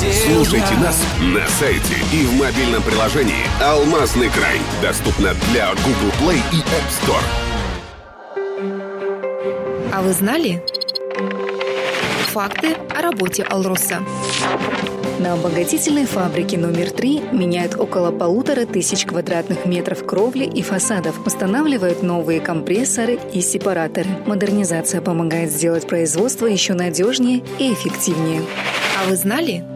Слушайте нас на сайте и в мобильном приложении «Алмазный край». Доступно для Google Play и App Store. А вы знали? Факты о работе «Алроса». На обогатительной фабрике номер 3 меняют около 1500 квадратных метров кровли и фасадов, устанавливают новые компрессоры и сепараторы. Модернизация помогает сделать производство еще надежнее и эффективнее. А вы знали?